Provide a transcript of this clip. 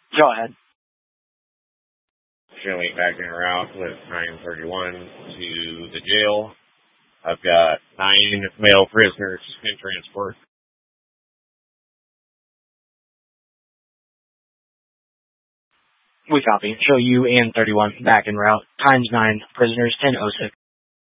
Go ahead. Showing back en route with 931 to the jail. I've got 9 male prisoners in transport. We copy. Show you and 31 back en route. Times 9 prisoners 1006.